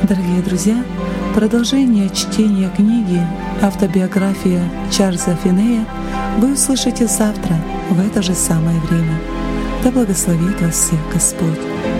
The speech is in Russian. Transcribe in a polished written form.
Дорогие друзья, продолжение чтения книги «Автобиография Чарльза Финея» вы услышите завтра в это же самое время. Да благословит вас всех Господь!